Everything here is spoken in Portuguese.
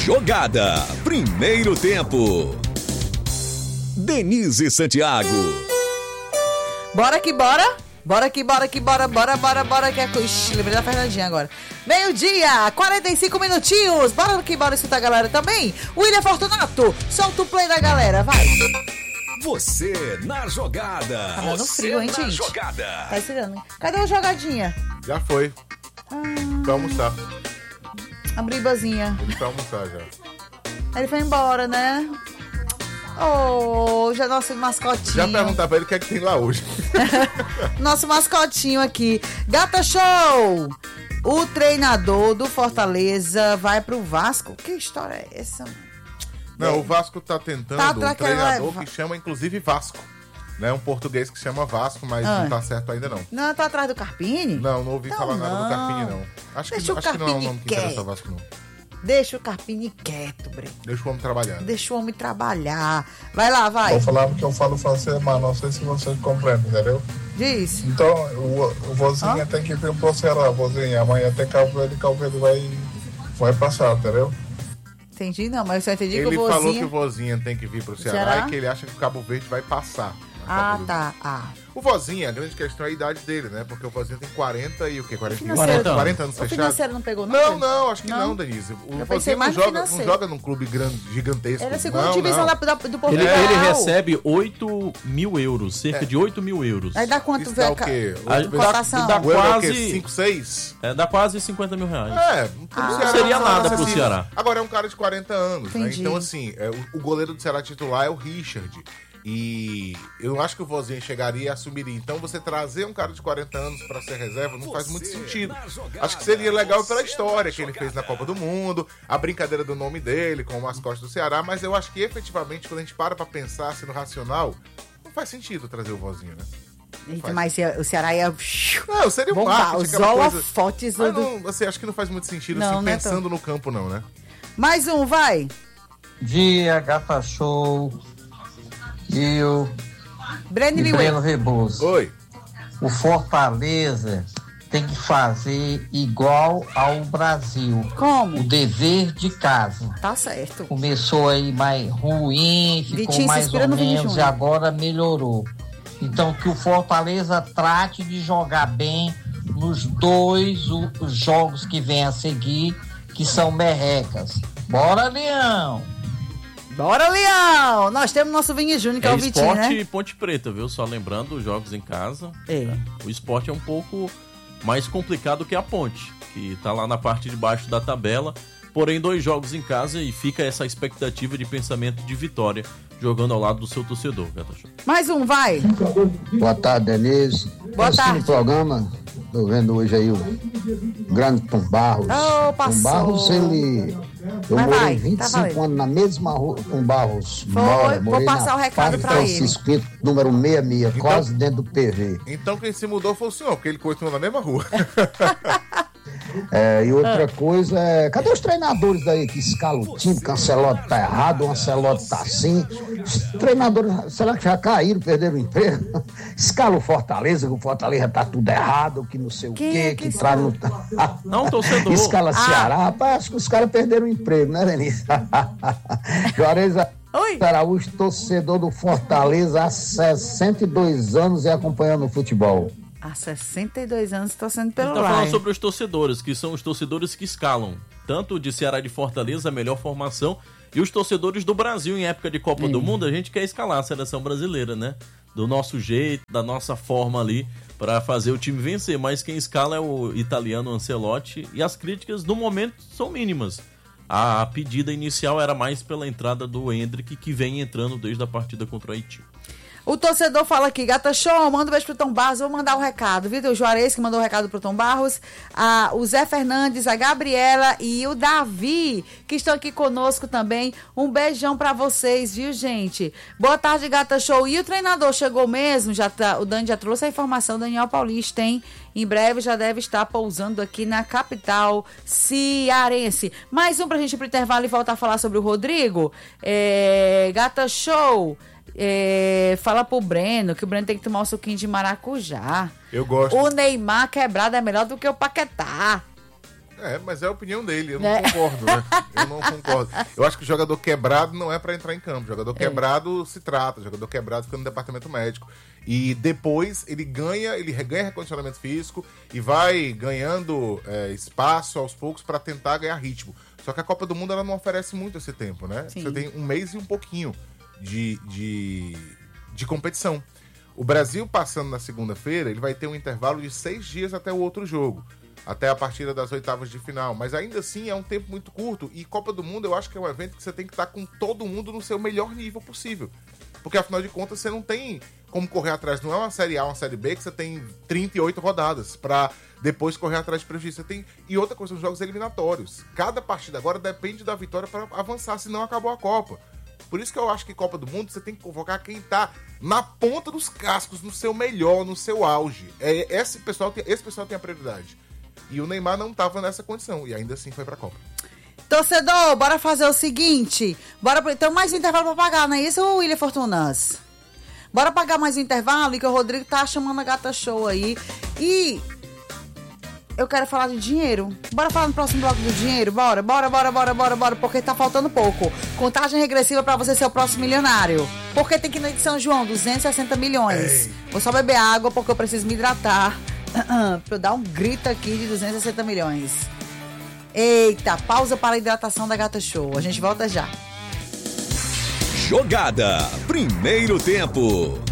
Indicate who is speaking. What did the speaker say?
Speaker 1: Jogada. Primeiro tempo. Denise Santiago.
Speaker 2: Bora que bora. Bora que bora que bora. Que é... Ixi, lembrei da Fernandinha agora. 12:00, 45 minutinhos. Bora que bora escutar a galera também. William Fortunato, solta o play da galera, vai.
Speaker 1: Você na jogada.
Speaker 2: Tá dando frio, hein, gente?
Speaker 1: Jogada.
Speaker 2: Tá esfriando. Cadê a jogadinha?
Speaker 3: Já foi. Foi almoçar.
Speaker 2: A bribazinha.
Speaker 3: Ele foi almoçar já.
Speaker 2: Ele foi embora, né? Oh, já nosso mascotinho.
Speaker 3: Já perguntar pra ele o que é que tem lá hoje.
Speaker 2: Nosso mascotinho aqui. Gata Show! O treinador do Fortaleza vai pro Vasco. Que história é essa?
Speaker 3: Não, o Vasco tá tentando um treinador que chama inclusive Vasco. Né? Um português que chama Vasco, mas não tá certo ainda não.
Speaker 2: Não, tá atrás do Carpini?
Speaker 3: Não ouvi falar nada do Carpini não. Acho que não é um nome que interessa ao Vasco não.
Speaker 2: Deixa o Carpini quieto, Breno.
Speaker 3: Deixa o homem trabalhar.
Speaker 2: Deixa o homem trabalhar. Vai lá, vai.
Speaker 4: Vou falar porque eu falo francês, mas não sei se você compreende, entendeu?
Speaker 2: Diz.
Speaker 4: Então, o vozinho tem que vir pro Ceará, vozinho. Amanhã tem Cabo Verde vai passar, entendeu?
Speaker 2: Entendi, não, mas eu só entendi que o
Speaker 3: vozinho... Ele falou que o vozinho tem que vir pro Ceará e que ele acha que o Cabo Verde vai passar.
Speaker 2: Ah, tá.
Speaker 3: O vozinho, a grande questão é a idade dele, né? Porque o vozinho tem 40 e o quê? 40 anos fechado?
Speaker 2: O financeiro não pegou, não?
Speaker 3: Não, acho que não, Denise. O vozinho não joga num clube grande, gigantesco.
Speaker 2: Era a segunda divisão do Portugal.
Speaker 5: Ele recebe 8 mil euros, cerca de 8 mil euros.
Speaker 2: Aí dá quanto?
Speaker 3: Dá o quê?
Speaker 5: Dá quase...
Speaker 3: 5, 6?
Speaker 5: Dá quase 50 mil reais.
Speaker 3: Não
Speaker 5: seria nada pro Ceará.
Speaker 3: Agora é um cara de 40 anos, né? Então, assim, o goleiro do Ceará titular é o Richard. E eu acho que o vozinho chegaria e assumiria. Então você trazer um cara de 40 anos para ser reserva não faz muito sentido. Acho que seria legal pela história que ele fez na Copa do Mundo, a brincadeira do nome dele com o mascote do Ceará, mas eu acho que efetivamente quando a gente para pensar assim no racional, não faz sentido trazer o vozinho, né?
Speaker 2: Eita, mas o Ceará ia...
Speaker 3: Não, seria um marketing,
Speaker 2: os holofotes
Speaker 3: assim, acho que não faz muito sentido
Speaker 2: não,
Speaker 3: assim, pensando no campo não, né?
Speaker 2: Mais um, vai!
Speaker 6: Dia, Gata Show... E o Breno Rebouças.
Speaker 3: Oi.
Speaker 6: O Fortaleza tem que fazer igual ao Brasil.
Speaker 2: Como?
Speaker 6: O dever de casa.
Speaker 2: Tá certo.
Speaker 6: Começou aí mais ruim, ficou mais ou menos e agora melhorou. Então que o Fortaleza trate de jogar bem nos dois os jogos que vem a seguir, que são merrecas. Bora, Leão!
Speaker 2: Bora, Leão! Nós temos nosso Vini Júnior, que é o Vitinho,
Speaker 5: Sport
Speaker 2: né?
Speaker 5: e Ponte Preta, viu? Só lembrando, os jogos em casa.
Speaker 2: É.
Speaker 5: O Sport é um pouco mais complicado que a Ponte, que tá lá na parte de baixo da tabela. Porém, 2 jogos em casa e fica essa expectativa de pensamento de vitória, jogando ao lado do seu torcedor, Gata Show.
Speaker 2: Mais um, vai!
Speaker 7: Boa tarde, Denise.
Speaker 2: Boa tarde.
Speaker 7: No programa, tô vendo hoje aí o grande Tom Barros.
Speaker 2: Passou.
Speaker 7: Tom Barros, ele... Eu morei 25 anos na mesma rua com Barros.
Speaker 2: Vou passar o recado pra ele.
Speaker 7: Francisco Pinto, número 66, quase dentro do PV.
Speaker 3: Então quem se mudou foi o senhor, porque ele continuou na mesma rua.
Speaker 7: E outra coisa é... Cadê os treinadores daí que escalam o time? Que o Ancelotti tá errado, o Ancelotti tá assim. Os treinadores, será que já caíram, perderam o emprego? Escala o Fortaleza, que o Fortaleza tá tudo errado, que não sei o quê, que entrar no...
Speaker 5: Não, torcedor.
Speaker 7: Escala Ceará, rapaz, acho que os caras perderam o emprego, né, Denise? Juarez Araújo, torcedor do Fortaleza há 62 anos e acompanhando o futebol.
Speaker 2: Há 62 anos torcendo pelo
Speaker 5: Lion. Tá falando sobre os torcedores, que são os torcedores que escalam. Tanto de Ceará e de Fortaleza, a melhor formação, e os torcedores do Brasil em época de Copa do Mundo, a gente quer escalar a seleção brasileira, né? Do nosso jeito, da nossa forma ali, para fazer o time vencer. Mas quem escala é o italiano Ancelotti, e as críticas, no momento, são mínimas. A pedida inicial era mais pela entrada do Endrick, que vem entrando desde a partida contra o Haiti.
Speaker 2: O torcedor fala aqui, Gata Show, manda um beijo pro Tom Barros, vou mandar o recado, viu? O Juarez que mandou o recado pro Tom Barros, o Zé Fernandes, a Gabriela e o Davi, que estão aqui conosco também. Um beijão pra vocês, viu, gente? Boa tarde, Gata Show. E o treinador chegou mesmo? O Dani já trouxe a informação, Daniel Paulista, hein? Em breve já deve estar pousando aqui na capital cearense. Mais um pra gente ir pro intervalo e voltar a falar sobre o Rodrigo. Gata Show... fala pro Breno que o Breno tem que tomar um suquinho de maracujá.
Speaker 3: Eu gosto.
Speaker 2: O Neymar quebrado é melhor do que o Paquetá.
Speaker 3: Mas é a opinião dele, eu não concordo, né? Eu não concordo. Eu acho que o jogador quebrado não é pra entrar em campo. Jogador quebrado se trata, jogador quebrado fica no departamento médico. E depois ele reganha recondicionamento físico e vai ganhando espaço aos poucos pra tentar ganhar ritmo. Só que a Copa do Mundo ela não oferece muito esse tempo, né? Sim. Você tem 1 mês e um pouquinho de competição. O Brasil, passando na segunda-feira, ele vai ter um intervalo de 6 dias até o outro jogo. Até a partida das oitavas de final. Mas ainda assim é um tempo muito curto. E Copa do Mundo eu acho que é um evento que você tem que estar com todo mundo no seu melhor nível possível. Porque afinal de contas você não tem como correr atrás. Não é uma Série A, uma Série B que você tem 38 rodadas pra depois correr atrás de prejuízo. Você tem... E outra coisa, são jogos eliminatórios. Cada partida agora depende da vitória para avançar, senão acabou a Copa. Por isso que eu acho que Copa do Mundo você tem que convocar quem tá na ponta dos cascos, no seu melhor, no seu auge. Esse pessoal tem a prioridade. E o Neymar não tava nessa condição. E ainda assim foi pra Copa.
Speaker 2: Torcedor, bora fazer o seguinte. Então mais um intervalo pra pagar, não é isso, William Fortunas? Bora pagar mais um intervalo e que o Rodrigo tá chamando a Gata Show aí. E eu quero falar de dinheiro. Bora falar no próximo bloco do dinheiro? Bora, porque tá faltando pouco. Contagem regressiva pra você ser o próximo milionário. Porque tem que ir no de São João, 260 milhões. Vou só beber água porque eu preciso me hidratar. Pra eu dar um grito aqui de 260 milhões. Eita, pausa para a hidratação da Gata Show. A gente volta já.
Speaker 1: Jogada, primeiro tempo.